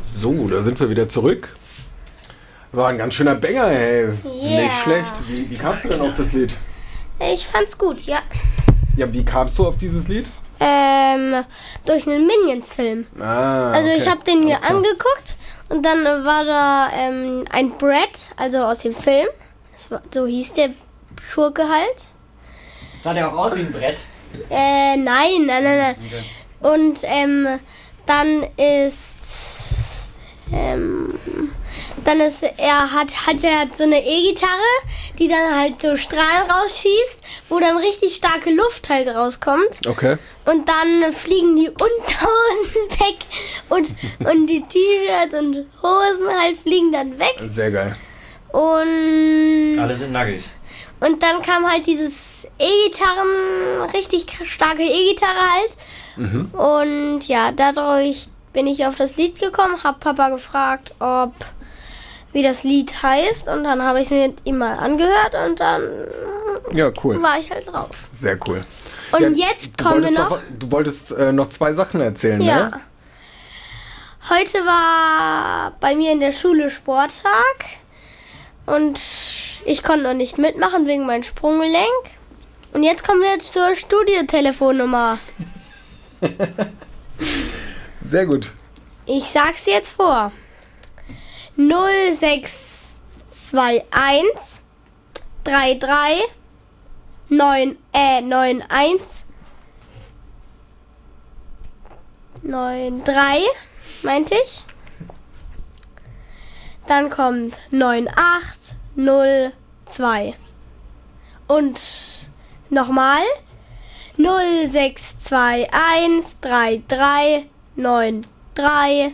So, da sind wir wieder zurück. War ein ganz schöner Banger, hey. Yeah. Nicht schlecht. Wie kamst du denn auf das Lied? Ich fand's gut, ja. Ja, wie kamst du auf dieses Lied? Durch einen Minions-Film. Also okay. ich habe den mir Alles klar. angeguckt und dann war da ein Brett, also aus dem Film. So hieß der Schurke halt. Sah der auch aus wie ein Brett? Nein. Okay. Und dann hat er so eine E-Gitarre, die dann halt so Strahlen rausschießt, wo dann richtig starke Luft halt rauskommt. Okay. Und dann fliegen die Unterhosen weg und die T-Shirts und Hosen halt fliegen dann weg. Sehr geil. Und Alle sind nackig. dann kam halt dieses richtig starke E-Gitarre halt. Mhm. Und ja, dadurch bin ich auf das Lied gekommen, hab Papa gefragt, wie das Lied heißt. Und dann habe ich mir ihm mal angehört und dann Ja, cool. war ich halt drauf. Sehr cool. Und Ja, jetzt kommen wir noch. Du wolltest noch zwei Sachen erzählen, Ja. ne? Heute war bei mir in der Schule Sporttag und ich konnte noch nicht mitmachen wegen meinem Sprunggelenk. Und jetzt kommen wir zur Studiotelefonnummer. Sehr gut. Ich sag's dir jetzt vor. 0621 33 91 93, meinte ich. Dann kommt 9802. Und nochmal 0621 33 93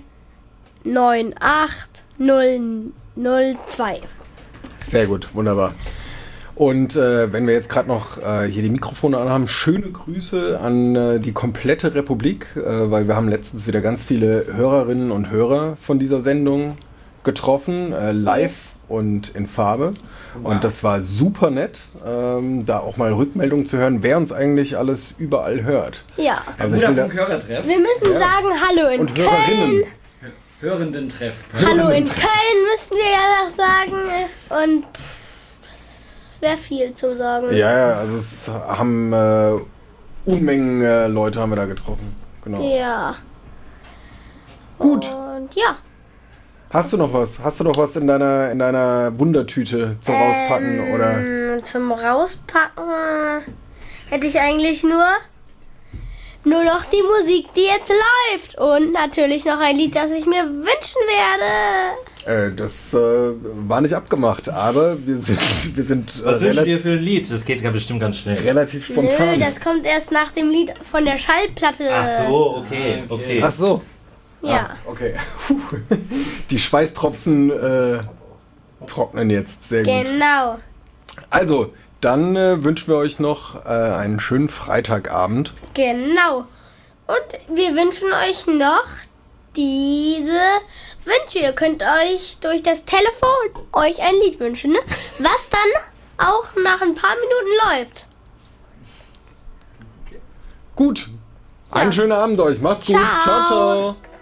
98002. Sehr gut, wunderbar. Und wenn wir jetzt gerade noch hier die Mikrofone anhaben, schöne Grüße an die komplette Republik, weil wir haben letztens wieder ganz viele Hörerinnen und Hörer von dieser Sendung getroffen, live und in Farbe. Wow. Und das war super nett, da auch mal Rückmeldungen zu hören, wer uns eigentlich alles überall hört. Ja. Also ich will da, Hörertreff. Wir müssen sagen Hallo in und Köln. Hörerinnen. Hörenden-Treff. Hallo in Köln müssten wir ja noch sagen. Und das wäre viel zu sagen. Ja, also es haben Unmengen Leute haben wir da getroffen. Genau. Ja. Gut. Und ja. Hast du noch was? Hast du noch was in deiner Wundertüte zum Rauspacken oder? Zum Rauspacken hätte ich eigentlich nur noch die Musik, die jetzt läuft. Und natürlich noch ein Lied, das ich mir wünschen werde. Das war nicht abgemacht, aber wir sind Was wünschst du dir für ein Lied? Das geht ja bestimmt ganz schnell. relativ spontan. Nö, das kommt erst nach dem Lied von der Schallplatte. Ach so, okay. Ach so. Ja. Ah, okay. Die Schweißtropfen trocknen jetzt. Sehr gut. Genau. Also, dann wünschen wir euch noch einen schönen Freitagabend. Genau. Und wir wünschen euch noch diese Wünsche. Ihr könnt euch durch das Telefon euch ein Lied wünschen, ne? Was dann auch nach ein paar Minuten läuft. Gut. Einen schönen Abend euch. Macht's gut. Ciao. Ciao, ciao.